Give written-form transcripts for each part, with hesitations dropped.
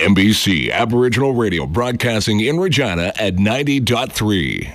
MBC Aboriginal Radio, broadcasting in Regina at 90.3.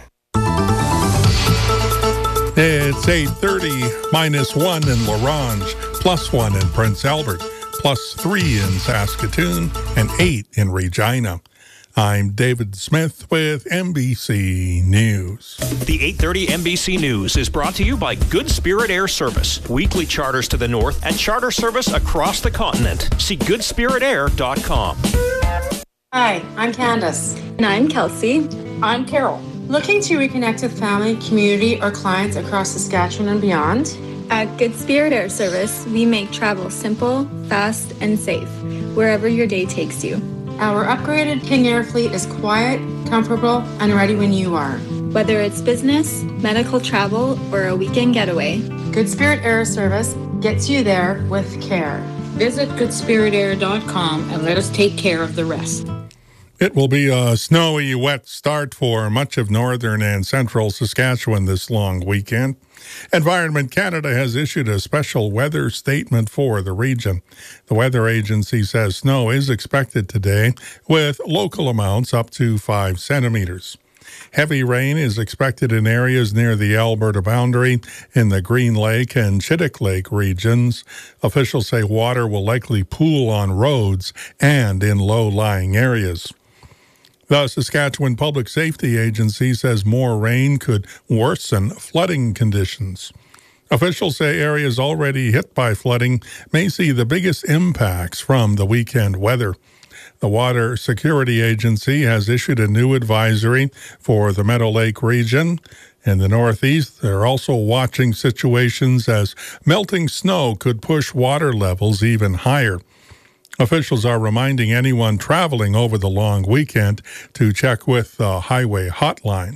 It's 8:30, -1 in La Ronge, +1 in Prince Albert, +3 in Saskatoon, and 8 in Regina. I'm David Smith with MBC News. The 8:30 MBC News is brought to you by Good Spirit Air Service. Weekly charters to the north and charter service across the continent. See goodspiritair.com. Hi, I'm Candace. And I'm Kelsey. I'm Carol. Looking to reconnect with family, community, or clients across Saskatchewan and beyond? At Good Spirit Air Service, we make travel simple, fast, and safe, wherever your day takes you. Our upgraded King Air fleet is quiet, comfortable, and ready when you are. Whether it's business, medical travel, or a weekend getaway, Good Spirit Air Service gets you there with care. Visit goodspiritair.com and let us take care of the rest. It will be a snowy, wet start for much of northern and central Saskatchewan this long weekend. Environment Canada has issued a special weather statement for the region. The weather agency says snow is expected today, with local amounts up to 5 centimeters. Heavy rain is expected in areas near the Alberta boundary in the Green Lake and Chittick Lake regions. Officials say water will likely pool on roads and in low-lying areas. The Saskatchewan Public Safety Agency says more rain could worsen flooding conditions. Officials say areas already hit by flooding may see the biggest impacts from the weekend weather. The Water Security Agency has issued a new advisory for the Meadow Lake region. In the Northeast, they're also watching situations as melting snow could push water levels even higher. Officials are reminding anyone traveling over the long weekend to check with the highway hotline.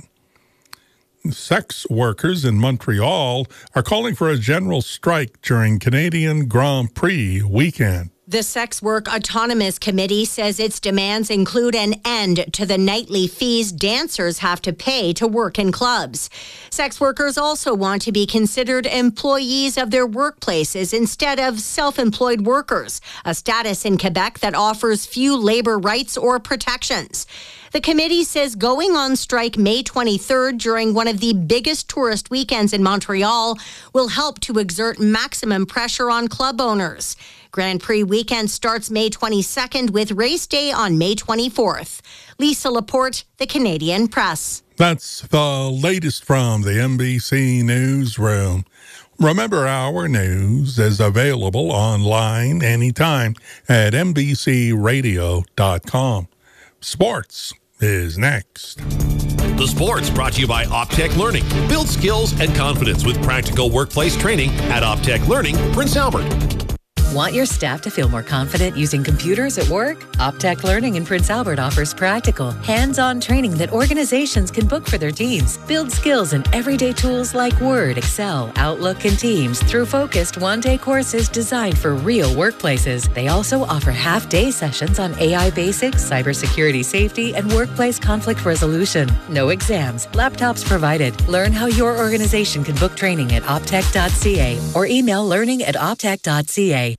Sex workers in Montreal are calling for a general strike during Canadian Grand Prix weekend. The Sex Work Autonomous Committee says its demands include an end to the nightly fees dancers have to pay to work in clubs. Sex workers also want to be considered employees of their workplaces instead of self-employed workers, a status in Quebec that offers few labor rights or protections. The committee says going on strike May 23rd during one of the biggest tourist weekends in Montreal will help to exert maximum pressure on club owners. Grand Prix weekend starts May 22nd with race day on May 24th. Lisa Laporte, The Canadian Press. That's the latest from the MBC Newsroom. Remember, our news is available online anytime at mbcradio.com. Sports is next. The Sports brought to you by Optech Learning. Build skills and confidence with practical workplace training at Optech Learning, Prince Albert. Want your staff to feel more confident using computers at work? Optech Learning in Prince Albert offers practical, hands-on training that organizations can book for their teams. Build skills in everyday tools like Word, Excel, Outlook, and Teams through focused one-day courses designed for real workplaces. They also offer half-day sessions on AI basics, cybersecurity safety, and workplace conflict resolution. No exams, laptops provided. Learn how your organization can book training at optech.ca or email learning@optech.ca.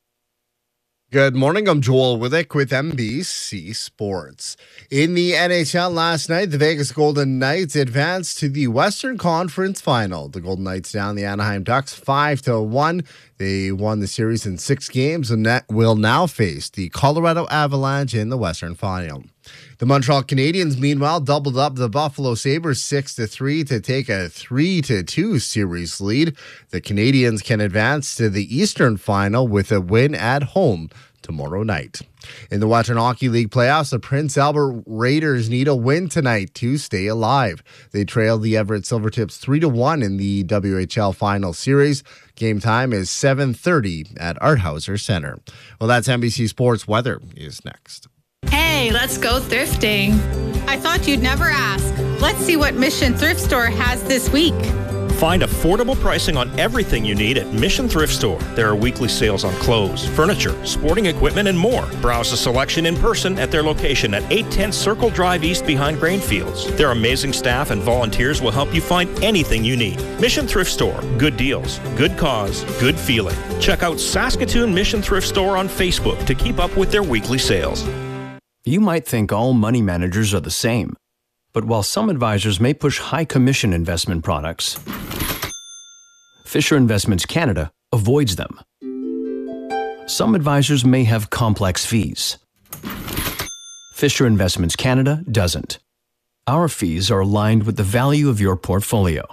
Good morning, I'm Joel Withick with MBC Sports. In the NHL last night, the Vegas Golden Knights advanced to the Western Conference Final. The Golden Knights down the Anaheim Ducks 5-1. They won the series in 6 games and will now face the Colorado Avalanche in the Western Final. The Montreal Canadiens, meanwhile, doubled up the Buffalo Sabres 6-3 to take a 3-2 series lead. The Canadiens can advance to the Eastern Final with a win at home tomorrow night. In the Western Hockey League playoffs, the Prince Albert Raiders need a win tonight to stay alive. They trailed the Everett Silvertips 3-1 in the WHL Final Series. Game time is 7:30 at Arthauser Center. Well, that's NBC Sports. Weather is next. Hey, let's go thrifting. I thought you'd never ask. Let's see what Mission Thrift Store has this week. Find affordable pricing on everything you need at Mission Thrift Store. There are weekly sales on clothes, furniture, sporting equipment, and more. Browse the selection in person at their location at 810 Circle Drive East behind Grainfields. Their amazing staff and volunteers will help you find anything you need. Mission Thrift Store. Good deals, good cause, good feeling. Check out Saskatoon Mission Thrift Store on Facebook to keep up with their weekly sales. You might think all money managers are the same, but while some advisors may push high commission investment products, Fisher Investments Canada avoids them. Some advisors may have complex fees. Fisher Investments Canada doesn't. Our fees are aligned with the value of your portfolio.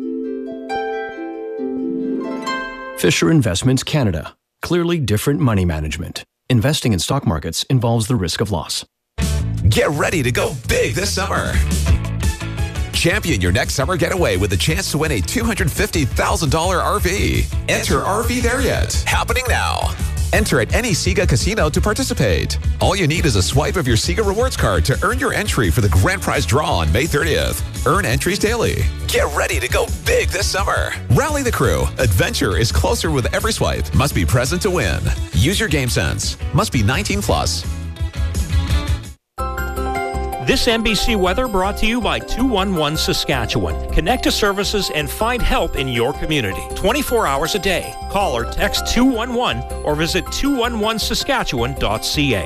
Fisher Investments Canada. Clearly different money management. Investing in stock markets involves the risk of loss. Get ready to go big this summer. Champion your next summer getaway with a chance to win a $250,000 RV. Enter RV There Yet, happening now. Enter at any Sega casino to participate. All you need is a swipe of your Sega Rewards card to earn your entry for the grand prize draw on May 30th. Earn entries daily. Get ready to go big this summer. Rally the crew. Adventure is closer with every swipe. Must be present to win. Use your game sense. Must be 19 plus. This NBC weather brought to you by 211 Saskatchewan. Connect to services and find help in your community 24 hours a day. Call or text 211 or visit 211saskatchewan.ca.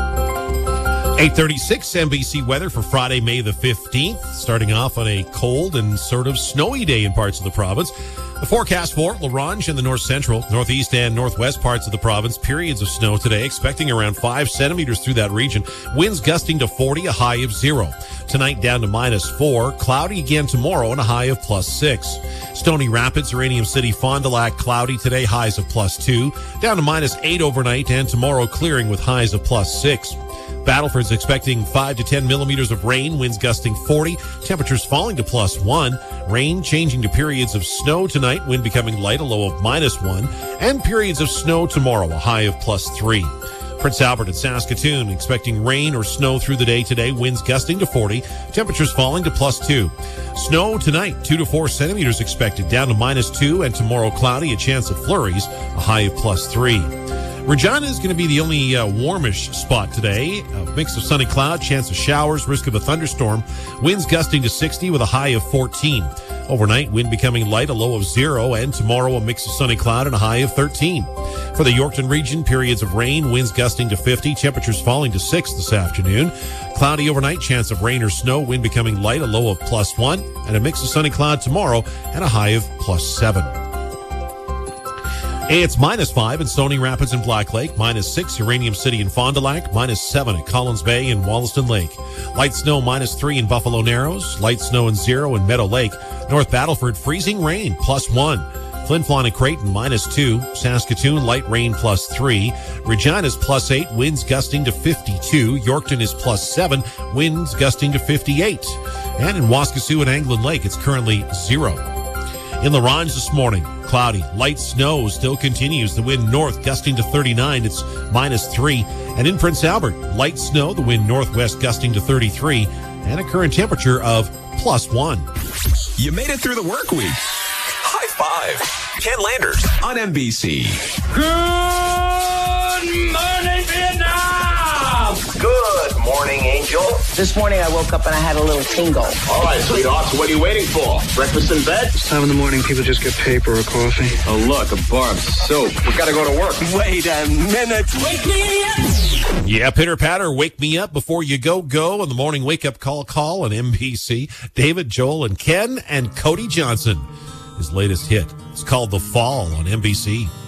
8:36 NBC weather for Friday, May the 15th. Starting off on a cold and sort of snowy day in parts of the province. The forecast for La Ronge in the north central, northeast, and northwest parts of the province. Periods of snow today, expecting around 5 centimeters through that region. Winds gusting to 40, a high of 0. Tonight down to -4. Cloudy again tomorrow and a high of +6. Stony Rapids, Uranium City, Fond du Lac, cloudy today, highs of +2. Down to -8 overnight, and tomorrow clearing with highs of +6. Battleford's expecting 5 to 10 millimeters of rain, winds gusting 40, temperatures falling to +1. Rain changing to periods of snow tonight, wind becoming light, a low of -1. And periods of snow tomorrow, a high of +3. Prince Albert and Saskatoon expecting rain or snow through the day today, winds gusting to 40, temperatures falling to +2. Snow tonight, 2 to 4 centimeters expected, down to -2, and tomorrow cloudy, a chance of flurries, a high of +3. Regina is going to be the only warmish spot today. A mix of sunny cloud, chance of showers, risk of a thunderstorm. Winds gusting to 60 with a high of 14. Overnight, wind becoming light, a low of 0. And tomorrow, a mix of sunny cloud and a high of 13. For the Yorkton region, periods of rain, winds gusting to 50. Temperatures falling to 6 this afternoon. Cloudy overnight, chance of rain or snow. Wind becoming light, a low of +1. And a mix of sunny cloud tomorrow and a high of +7. It's -5 in Stony Rapids and Black Lake, -6 Uranium City and Fond du Lac, -7 at Collins Bay and Wollaston Lake. Light snow -3 in Buffalo Narrows, light snow and 0 in Meadow Lake. North Battleford, freezing rain, +1. Flin Flon and Creighton, -2. Saskatoon, light rain, +3. Regina's +8, winds gusting to 52. Yorkton is +7, winds gusting to 58. And in Waskesiu and Anglin Lake, it's currently 0. In La Ronge this morning, cloudy. Light snow still continues. The wind north gusting to 39. It's -3. And in Prince Albert, light snow. The wind northwest gusting to 33. And a current temperature of +1. You made it through the work week. High five. Ken Landers on NBC. Good morning, Vietnam! Good morning, Angel. This morning I woke up and I had a little tingle. All right, sweetheart, so what are you waiting for? Breakfast in bed? This time in the morning, people just get paper or coffee. Oh, look, a bar of soap. We gotta go to work. Wait a minute. Wake me up! Yeah, pitter patter, wake me up before you go on the morning wake up call on NBC. David, Joel, and Ken and Cody Johnson. His latest hit. It's called The Fall on NBC.